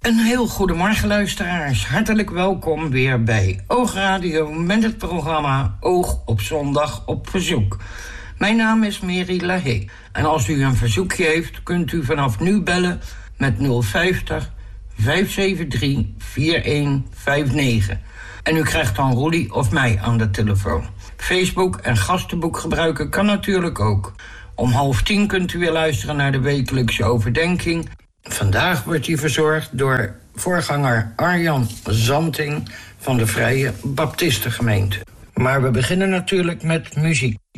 Een heel goedemorgen luisteraars. Hartelijk welkom weer bij Oogradio met het programma Oog op Zondag op verzoek. Mijn naam is Mary Lahey. En als u een verzoekje heeft, kunt u vanaf nu bellen met 050 573 4159. En u krijgt dan Roelie of mij aan de telefoon. Facebook en gastenboek gebruiken kan natuurlijk ook. Om 9:30 kunt u weer luisteren naar de wekelijkse overdenking. Vandaag wordt die verzorgd door voorganger Arjan Zanting van de Vrije Baptistengemeente. Maar we beginnen natuurlijk met muziek.